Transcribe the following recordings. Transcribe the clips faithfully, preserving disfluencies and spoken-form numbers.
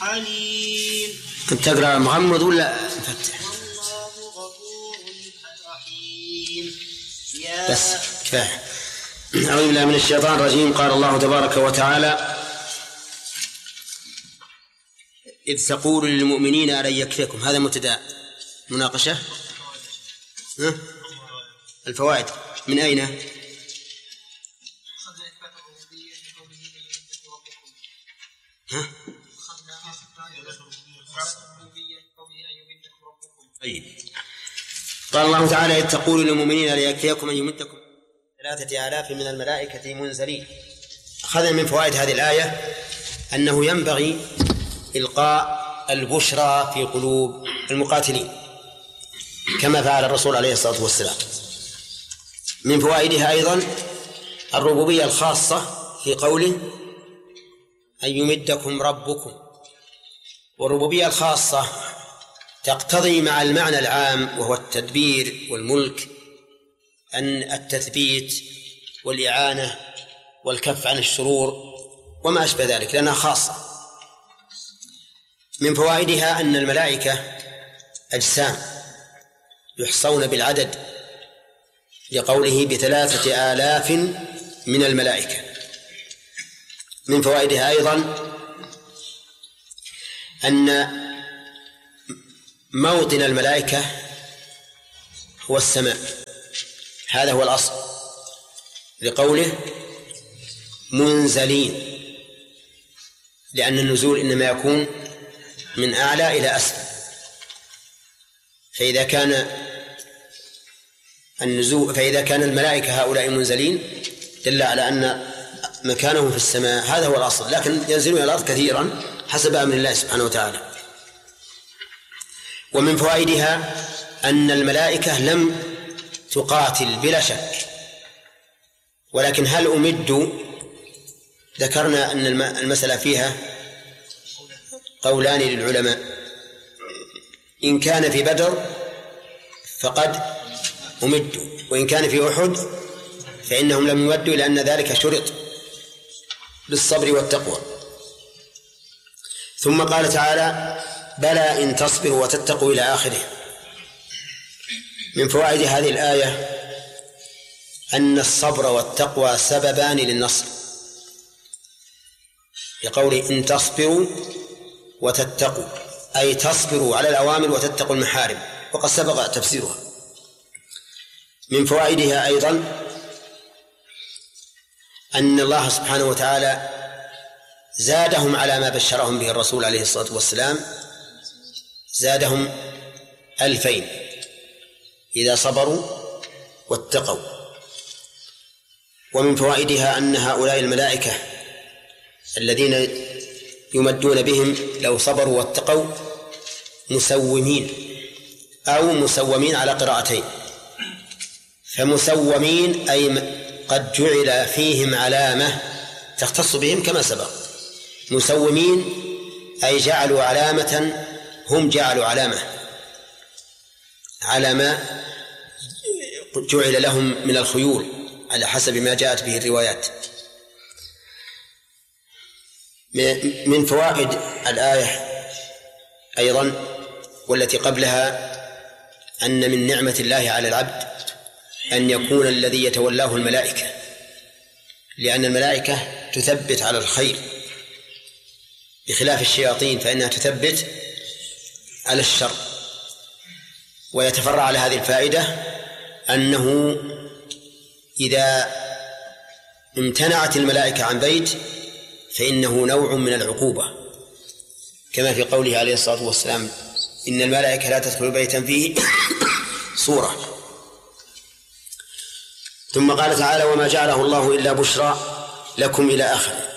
حليم. كنت تقرأ مغمض ولا مفتح؟ والله غفور رحيم. بس كفاية. أعوذ بالله من الشيطان الرجيم. قال الله تبارك وتعالى: إذ تقول للمؤمنين ألن يكفيكم. هذا مبتدأ مناقشة. ها؟ الفوائد من أين؟ ها؟ طيب. قال الله تعالى: إذ تقول للمؤمنين ألن يكفيكم أن يمدكم ثلاثة آلاف من الملائكة منزلين. أخذنا من فوائد هذه الآية أنه ينبغي إلقاء البشرى في قلوب المقاتلين كما فعل الرسول عليه الصلاة والسلام. من فوائدها أيضا الربوبية الخاصة في قوله أن يمدكم ربكم، والربوبية الخاصة تقتضي مع المعنى العام وهو التدبير والملك أن التثبيت والإعانة والكف عن الشرور وما أشبه ذلك لأنها خاصة. من فوائدها أن الملائكة أجسام يحصون بالعدد لقوله بثلاثة آلاف من الملائكة. من فوائدها أيضا أن موطن الملائكة هو السماء، هذا هو الأصل لقوله منزلين، لأن النزول إنما يكون من أعلى إلى أسفل، فإذا كان النزول فإذا كان الملائكة هؤلاء منزلين دل على أن مكانهم في السماء، هذا هو الأصل، لكن ينزلون إلى الأرض كثيرا حسب أمر الله سبحانه وتعالى. ومن فوائدها أن الملائكة لم تقاتل بلا شك، ولكن هل أمدوا؟ ذكرنا أن المسألة فيها قولان للعلماء، إن كان في بدر فقد أمدوا، وإن كان في أحد فإنهم لم يمدوا لأن ذلك شرط بالصبر والتقوى. ثم قال تعالى: بلى إن تصبروا وتتقوا إلى آخره. من فوائد هذه الآية أن الصبر والتقوى سببان للنصر، يقول إن تصبروا وتتقوا أي تصبروا على الأوامر وتتقوا المحارم، وقد سبق تفسيرها. من فوائدها أيضا أن الله سبحانه وتعالى زادهم على ما بشرهم به الرسول عليه الصلاة والسلام، زادهم ألفين إذا صبروا واتقوا. ومن فوائدها أن هؤلاء الملائكة الذين يمدون بهم لو صبروا واتقوا مسومين أو مسومين على قراءتين. فمسومين أي قد جعل فيهم علامة تختص بهم كما سبق، مسومين أي جعلوا علامة، هم جعلوا علامة على ما جعل لهم من الخيول على حسب ما جاءت به الروايات. من فوائد الآية أيضا والتي قبلها أن من نعمة الله على العبد أن يكون الذي يتولاه الملائكة، لأن الملائكة تثبت على الخير بخلاف الشياطين فإنها تثبت على الشر. ويتفرع على هذه الفائدة أنه إذا امتنعت الملائكة عن بيت فإنه نوع من العقوبة، كما في قوله عليه الصلاة والسلام: إن الملائكة لا تدخل بيتا فيه صورة. ثم قال تعالى: وما جعله الله إلا بشرى لكم إلى آخره.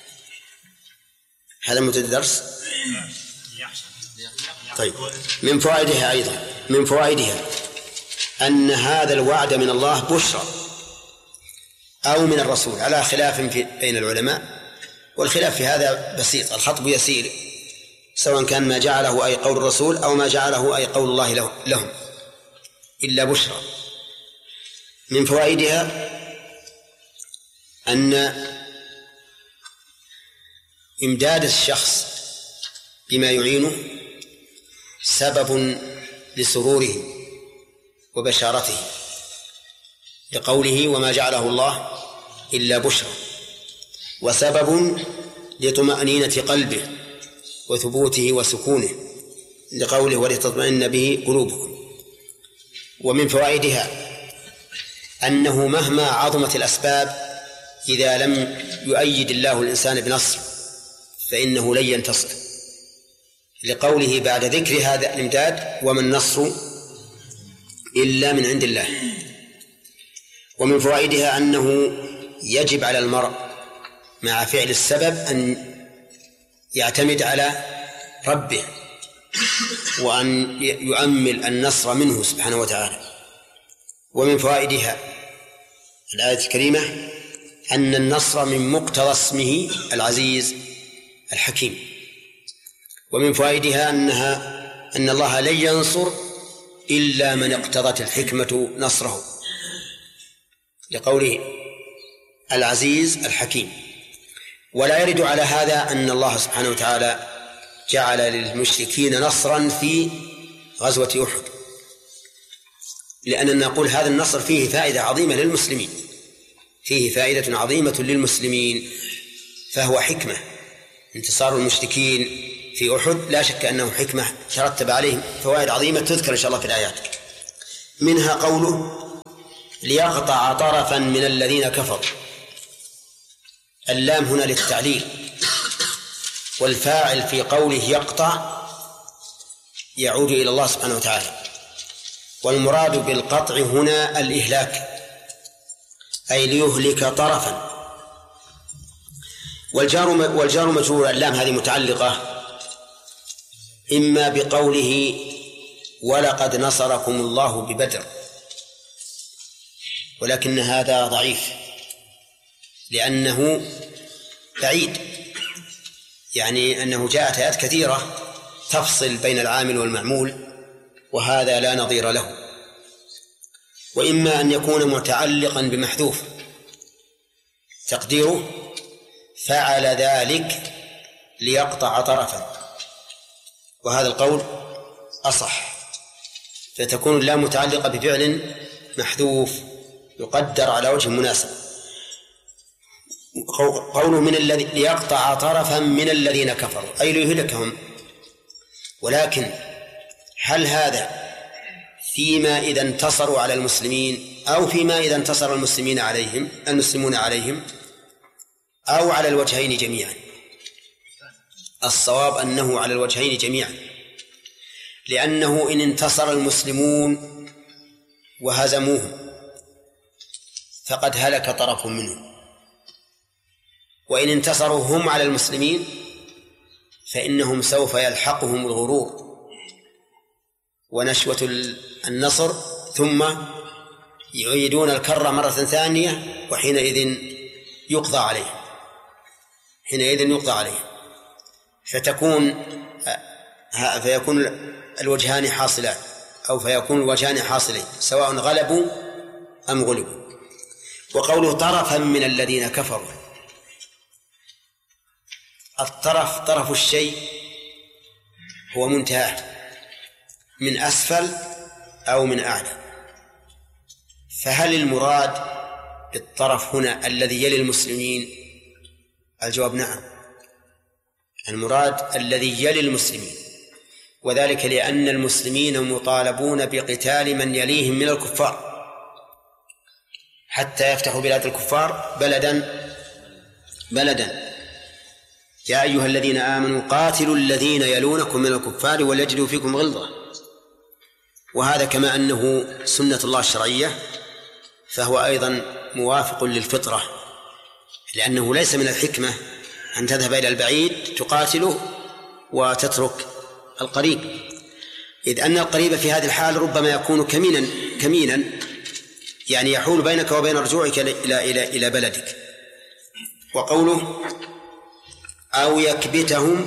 هذا مبتدأ الدرس. طيب. من فوائدها أيضا من فوائدها أن هذا الوعد من الله بشرى أو من الرسول، على خلاف بين العلماء، والخلاف في هذا بسيط، الخطب يسير، سواء كان ما جعله أي قول الرسول أو ما جعله أي قول الله لهم، إلا بشرى. من فوائدها أن إمداد الشخص بما يعينه سبب لسروره وبشارته، لقوله وما جعله الله إلا بشرى، وسبب لطمأنينة قلبه وثبوته وسكونه، لقوله ولتطمئن به قلوبكم. ومن فوائدها أنه مهما عظمت الأسباب إذا لم يؤيد الله الإنسان بنصر فإنه لن ينتصر، لقوله بعد ذكر هذا الإمداد وما النصر إلا من عند الله. ومن فوائدها أنه يجب على المرء مع فعل السبب أن يعتمد على ربه وأن يؤمل النصر منه سبحانه وتعالى. ومن فوائدها الآية الكريمة أن النصر من مقتضى اسمه العزيز الحكيم. ومن فوائدها أنها أن الله لن ينصر إلا من اقتضت الحكمة نصره، لقوله العزيز الحكيم. ولا يرد على هذا أن الله سبحانه وتعالى جعل للمشركين نصرا في غزوة أحد، لأننا نقول هذا النصر فيه فائدة عظيمة للمسلمين، فيه فائدة عظيمة للمسلمين، فهو حكمة. انتصار المشركين في أحد لا شك أنه حكمة ترتب عليه فوائد عظيمة تذكر إن شاء الله في الآيات. منها قوله ليقطع طرفا من الذين كفروا، اللام هنا للتعليل، والفاعل في قوله يقطع يعود إلى الله سبحانه وتعالى، والمراد بالقطع هنا الإهلاك، أي ليهلك طرفا. والجار والجار مجرور اللام هذه متعلقة إما بقوله ولقد نصركم الله ببدر، ولكن هذا ضعيف لأنه بعيد، يعني أنه جاءت آيات كثيرة تفصل بين العامل والمعمول، وهذا لا نظير له. وإما أن يكون متعلقا بمحذوف تقديره فعل ذلك ليقطع طرفا، وهذا القول أصح، فتكون لا متعلقة بفعل محذوف يقدر على وجه مناسب. قوله من الذي ليقطع طرفا من الذين كفروا أي ليهلكهم، ولكن هل هذا فيما إذا انتصروا على المسلمين أو فيما إذا انتصر المسلمين عليهم المسلمون عليهم أو على الوجهين جميعا؟ الصواب أنه على الوجهين جميعا، لأنه إن انتصر المسلمون وهزموهم فقد هلك طرف منهم، وإن انتصروا هم على المسلمين فإنهم سوف يلحقهم الغرور ونشوة النصر، ثم يعيدون الكرة مرة ثانية، وحينئذ يقضى عليهم حينئذ يقضى عليهم فتكون فيكون الوجهان حاصلان أو فيكون الوجهان حاصلين سواء غلبوا أم غلبوا. وقوله طرفا من الذين كفروا، الطرف طرف الشيء هو منتهاه من أسفل أو من أعلى، فهل المراد بالطرف هنا الذي يلي المسلمين؟ الجواب نعم، المراد الذي يلي المسلمين، وذلك لأن المسلمين مطالبون بقتال من يليهم من الكفار حتى يفتحوا بلاد الكفار بلدا بلدا. يا أيها الذين آمنوا قاتلوا الذين يلونكم من الكفار وليجدوا فيكم غلظة. وهذا كما أنه سنة الله الشرعية فهو أيضا موافق للفطرة، لأنه ليس من الحكمة أن تذهب إلى البعيد تقاتله وتترك القريب، إذ أن القريب في هذه الحال ربما يكون كمينا كمينا يعني يحول بينك وبين رجوعك إلى إلى إلى بلدك. وقوله أو يكبتهم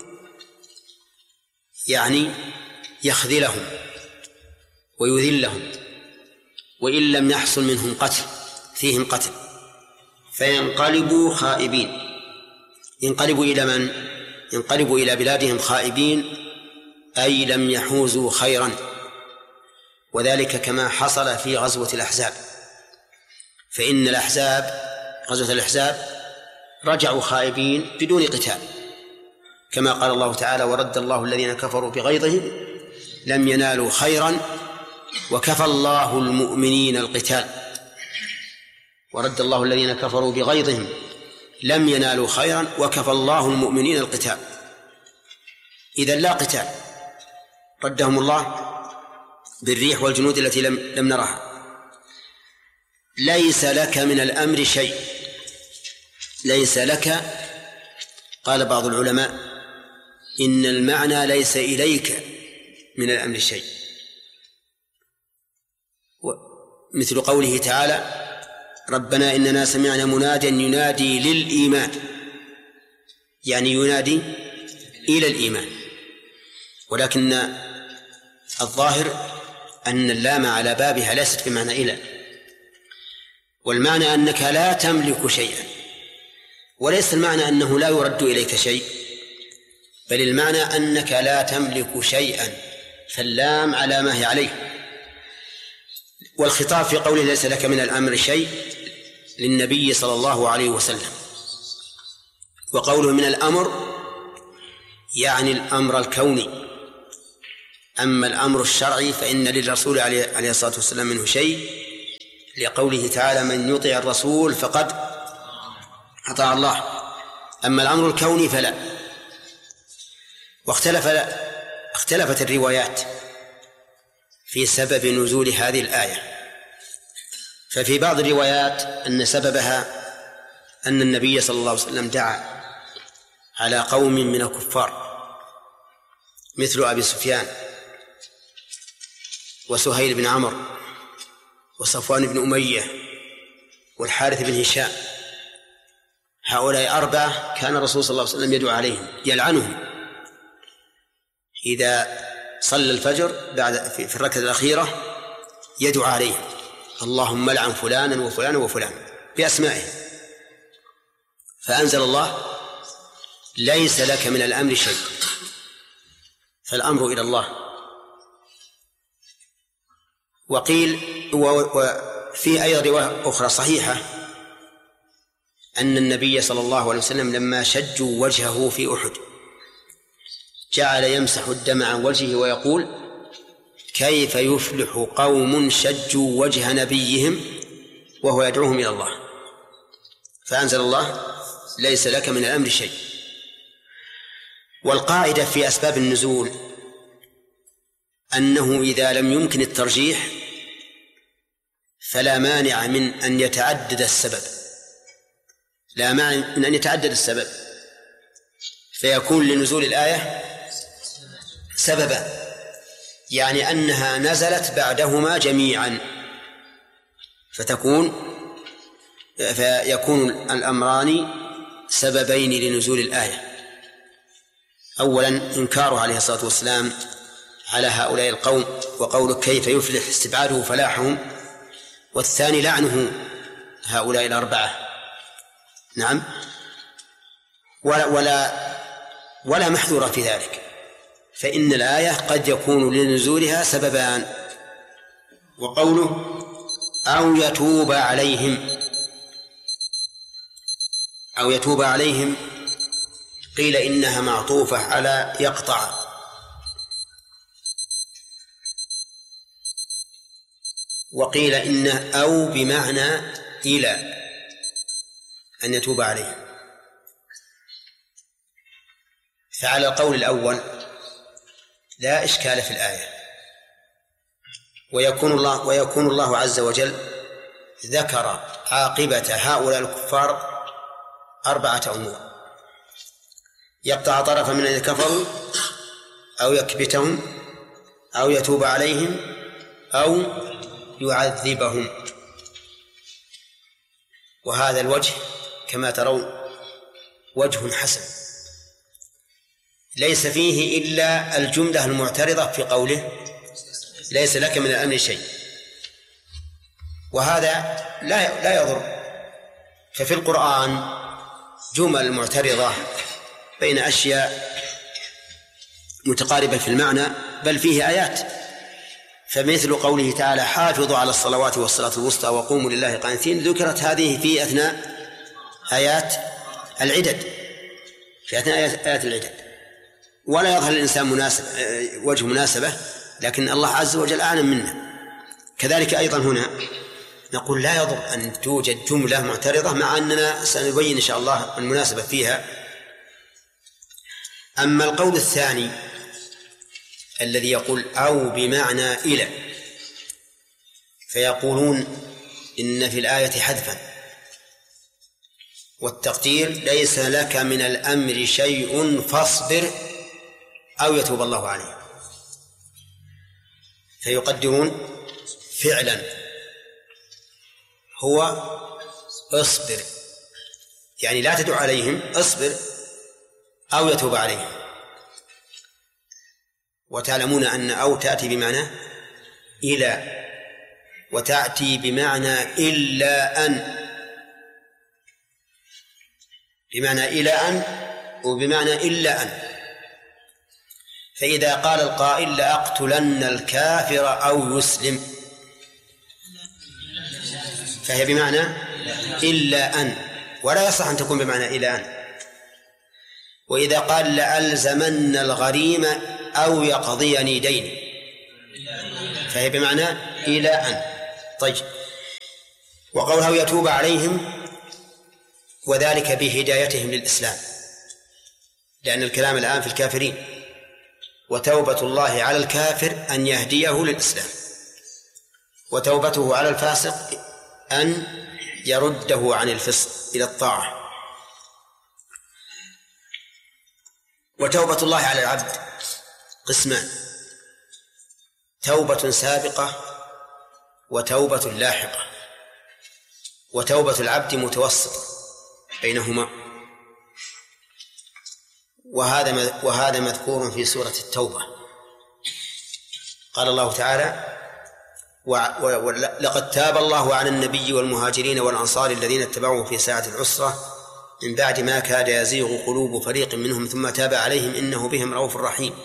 يعني يخذلهم ويذلهم، وإن لم يحصل منهم قتل فيهم قتل فينقلبوا خائبين. ينقلبوا إلى من؟ انقلبوا إلى بلادهم خائبين أي لم يحوزوا خيرا، وذلك كما حصل في غزوة الأحزاب، فإن الأحزاب غزوة الأحزاب رجعوا خائبين بدون قتال، كما قال الله تعالى: ورد الله الذين كفروا بغيظهم لم ينالوا خيرا وكفى الله المؤمنين القتال. ورد الله الذين كفروا بغيظهم لم ينالوا خيرا وكفى الله المؤمنين القتال. إذن لا قتال، ردهم الله بالريح والجنود التي لم, لم نرها. ليس لك من الأمر شيء. ليس لك، قال بعض العلماء إن المعنى ليس إليك من الأمر شيء، مثل قوله تعالى: ربنا إننا سمعنا مناديا ينادي للإيمان، يعني ينادي إلى الإيمان، ولكن الظاهر أن اللام على بابها ليست بمعنى إلى، والمعنى أنك لا تملك شيئا، وليس المعنى أنه لا يرد إليك شيء، بل المعنى أنك لا تملك شيئا، فاللام على ما هي عليه. والخطاب في قوله ليس لك من الأمر شيء للنبي صلى الله عليه وسلم، وقوله من الأمر يعني الأمر الكوني، أما الأمر الشرعي فإن للرسول عليه الصلاة والسلام منه شيء، لقوله تعالى: من يطع الرسول فقد أطاع الله. أما الأمر الكوني فلا. واختلف اختلفت الروايات في سبب نزول هذه الآية، ففي بعض الروايات أن سببها أن النبي صلى الله عليه وسلم دعا على قوم من الكفار مثل أبي سفيان وسهيل بن عمرو وصفوان بن أمية والحارث بن هشام. هؤلاء أربعة كان الرسول صلى الله عليه وسلم يدعو عليهم يلعنهم إذا صلى الفجر بعد في الركعة الأخيرة، يدعو عليهم: اللهم لعن فلانا وفلانا وفلانا بأسمائهم. فأنزل الله: ليس لك من الأمر شيء، فالأمر إلى الله. وقيل وفي أيضا رواية أخرى صحيحة أن النبي صلى الله عليه وسلم لما شجوا وجهه في أحد جعل يمسح الدم عن وجهه ويقول: كيف يفلح قوم شجوا وجه نبيهم وهو يدعوهم إلى الله. فأنزل الله: ليس لك من الأمر شيء. والقاعدة في أسباب النزول أنه إذا لم يمكن الترجيح فلا مانع من أن يتعدد السبب، لا مانع من أن يتعدد السبب، فيكون لنزول الآية سببا، يعني أنها نزلت بعدهما جميعا، فتكون فيكون الأمران سببين لنزول الآية: أولا إنكاره عليه الصلاة والسلام على هؤلاء القوم وقوله كيف يفلح استبعاده فلاحهم، والثاني لعنه هؤلاء الأربعة. نعم، ولا ولا ولا محذور في ذلك، فإن الآية قد يكون لنزولها سببان. وقوله أو يتوب عليهم، أو يتوب عليهم قيل إنها معطوفة على يقطع، وقيل إنه أو بمعنى إلى أن يتوب عليهم. فعلى القول الأول لا إشكال في الآية، ويكون الله ويكون الله عز وجل ذكر عاقبة هؤلاء الكفار أربعة أمور: يقطع طرفا من الذين كفروا، أو يكبتهم، أو يتوب عليهم، أو يعذبهم. وهذا الوجه كما ترون وجه حسن، ليس فيه إلا الجملة المعترضة في قوله ليس لك من الأمر شيء، وهذا لا لا يضر. ففي القرآن جمل معترضة بين أشياء متقاربة في المعنى، بل فيه آيات. فمثل قوله تعالى حافظوا على الصلوات والصلاة الوسطى وقوموا لله قانتين، ذكرت هذه في أثناء آيات العدد، في أثناء آيات العدد، ولا يظهر الإنسان مناسب وجه مناسبة، لكن الله عز وجل أعلم منا. كذلك أيضا هنا نقول لا يضر أن توجد جملة معترضة، مع أننا سنبين إن شاء الله المناسبة فيها. أما القول الثاني الذي يقول أو بمعنى إلى، فيقولون إن في الآية حذفا، والتقدير ليس لك من الأمر شيء فاصبر أو يتوب الله عليه، فيقدرون فعلا هو اصبر، يعني لا تدع عليهم، اصبر أو يتوب عليهم. وتعلمون أن أو تأتي بمعنى إلى، وتأتي بمعنى إلا أن، بمعنى إلى أن وبمعنى إلا أن. فإذا قال القائل لأقتلن الكافر أو يسلم، فهي بمعنى إلا أن، ولا يصح أن تكون بمعنى إلا أن. وإذا قال لألزمن الغريم أو يقضيني دين، فهي بمعنى إلى أن. طيب، وقوله يتوب عليهم، وذلك بهدايتهم للإسلام، لأن الكلام الآن في الكافرين، وتوبة الله على الكافر أن يهديه للإسلام، وتوبته على الفاسق أن يرده عن الفسق إلى الطاعة. وتوبة الله على العبد قسمان: توبة سابقة وتوبة لاحقة، وتوبة العبد متوسطة بينهما، وهذا وهذا مذكور في سورة التوبة. قال الله تعالى: ولقد تاب الله على النبي والمهاجرين والأنصار الذين اتبعوه في ساعة العسرة من بعد ما كاد يزيغ قلوب فريق منهم ثم تاب عليهم إنه بهم رؤوف رحيم.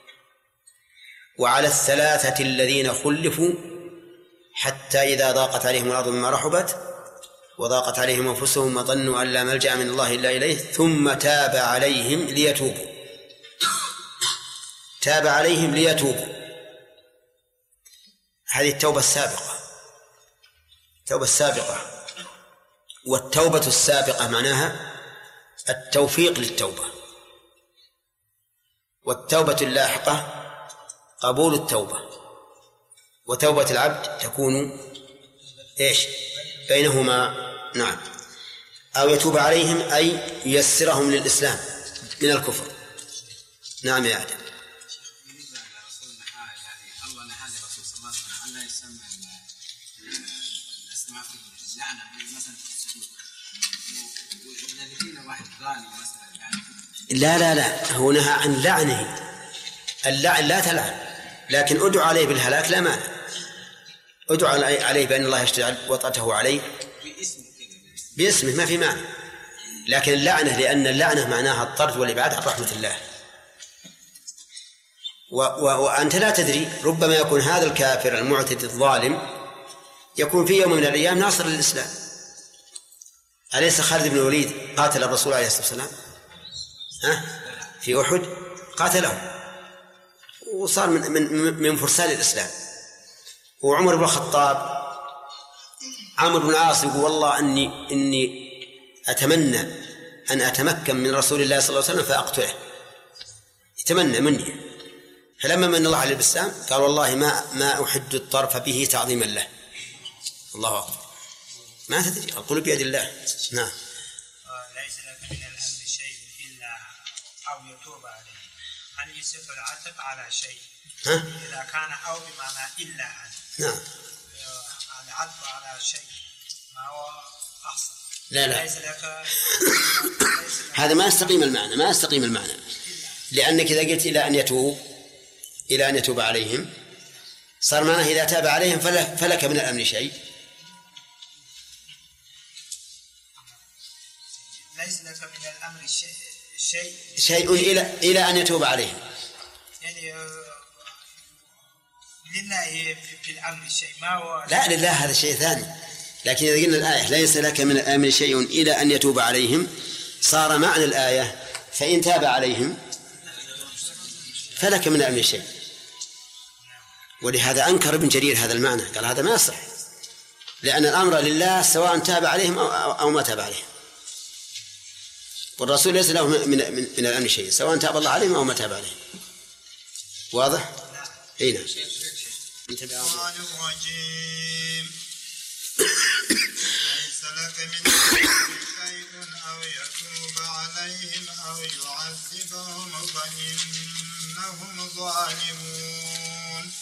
وعلى الثلاثة الذين خلفوا حتى إذا ضاقت عليهم الأرض بما رحبت وضاقت عليهم أنفسهم وظنوا أن لا ملجأ من الله إلا إليه ثم تاب عليهم ليتوبوا. تاب عليهم ليتوبوا، هذه التوبة السابقة، التوبة السابقة. والتوبة السابقة معناها التوفيق للتوبة، والتوبة اللاحقة قبول التوبة. وتوبة العبد تكون إيش بينهما؟ نعم. أو يتوب عليهم أي ييسرهم للإسلام من الكفر. نعم يا آدم. لا لا لا، هو نهى عن لعنه. اللعن لا تلعن، لكن ادعو عليه بالهلاك لا مانع. ادعو عليه بأن الله يشتعل وطأته عليه باسمه ما في معنى، لكن اللعنة لأن اللعنة معناها الطرد والإبعاد عن رحمة الله. و و وأنت لا تدري، ربما يكون هذا الكافر المعتدي الظالم يكون في يوم من الأيام ناصر للإسلام. أليس خالد بن الوليد قاتل الرسول عليه الصلاة والسلام ها؟ في أحد قاتله وصار من, من, من فرسان الإسلام. وعمر بن الخطاب، عمرو بن العاص يقول والله أني, إني أتمنى أن أتمكن من رسول الله صلى الله عليه وسلم فأقتله، يتمنى مني. فلما من الله عليه بالسلام قال والله ما, ما أحد الطرف به تعظيما له. الله أكبر. ما تدري، القلوب بيد الله. نعم. ليس لك من الأمر شيء إلا أو يتوب عليه. هل يصف العتب على شيء؟ ها؟ إذا كان أو بمعنى إلا أن. نعم. العتب على شيء ما هو أحسن. لا لا. ليس لك هذا ما يستقيم المعنى، ما يستقيم المعنى، لأنك إذا قلت إلى أن يتوب، إلى أن يتوب عليهم، صار معناه إذا تاب عليهم فلك من الأمر شيء. ليس لك من الأمر شيء شيء إلى إلى أن يتوب عليهم. يعني لله في الأمر شيء ما هو لا لله هذا شيء ثاني، لكن إذا قلنا الآية ليس لك من الأمر شيء إلى أن يتوب عليهم صار معنى الآية فإن تاب عليهم فلك من الأمر شيء. ولهذا أنكر ابن جرير هذا المعنى، قال هذا ما يصح، لأن الأمر لله سواء تاب عليهم أو ما تاب عليهم، والرسول ليس له من, من, من الأمر شيء سواء تاب الله عليهم أو ما تاب عليهم. واضح؟ أين القرآن الرجيم ليس لك من شيء أو يتوب عليهم أو يعذبهم فإنهم ظالمون.